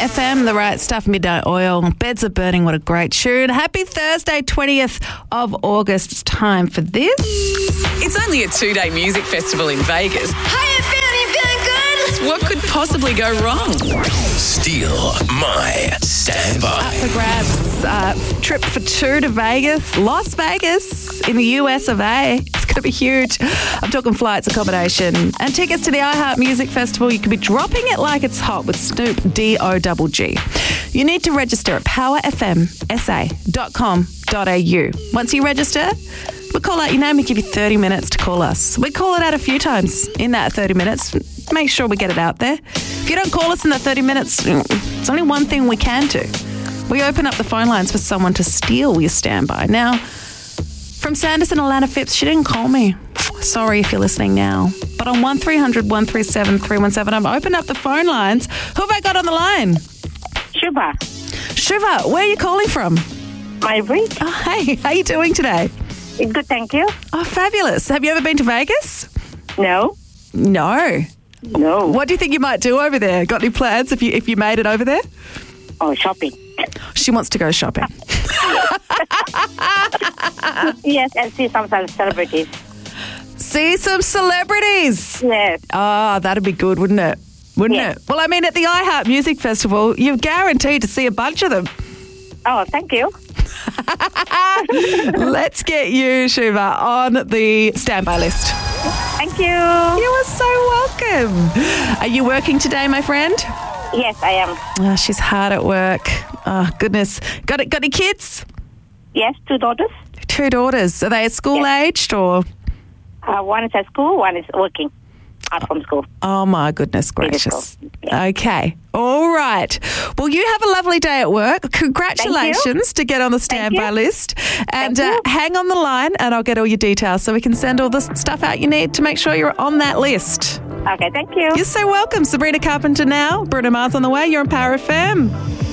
FM, The Right Stuff, Midnight Oil. Beds Are Burning, what a great tune. Happy Thursday, 20th of August. It's time for this. It's only a 2-day music festival in Vegas. How you feeling good? What could possibly go wrong? Steal my standby. Up for grabs. Trip for two to Vegas. Las Vegas in the US of A. It's going to be huge. I'm talking flights, accommodation, and tickets to the iHeart Music Festival. You could be dropping it like it's hot with Snoop D-O-G-G. You need to register at powerfmsa.com.au. Once you register, we'll call out your name and give you 30 minutes to call us. We call it out a few times in that 30 minutes. Make sure we get it out there. If you don't call us in that 30 minutes, it's only one thing we can do. We open up the phone lines for someone to steal your standby. Now, from Sanderson, Alana Phipps, she didn't call me. Sorry if you're listening now. But on 1300 137 317, I've opened up the phone lines. Who have I got on the line? Shubha. Shiva, where are you calling from? Ivory. Oh, hey, how are you doing today? Good, thank you. Oh, fabulous. Have you ever been to Vegas? No. No. No. What do you think you might do over there? Got any plans if you made it over there? Oh, shopping. She wants to go shopping. Yes, and see some celebrities. See some celebrities. Yes. Oh, that'd be good, wouldn't it? Wouldn't Yeah. it? Well, I mean, at the iHeart Music Festival, you're guaranteed to see a bunch of them. Oh, thank you. Let's get you, Shiva, on the standby list. Thank you. You are so welcome. Are you working today, my friend? Yes, I am. Oh, she's hard at work. Oh, goodness. Got any kids? Yes, 2 daughters. 2 daughters. Are they school-aged or? One is at school, one is working out from school. Oh, my goodness gracious. Okay. All right. Well, you have a lovely day at work. Congratulations to get on the standby list. And hang on the line and I'll get all your details so we can send all the stuff out you need to make sure you're on that list. Okay, thank you. You're so welcome. Sabrina Carpenter now. Bruno Mars on the way. You're on Power FM.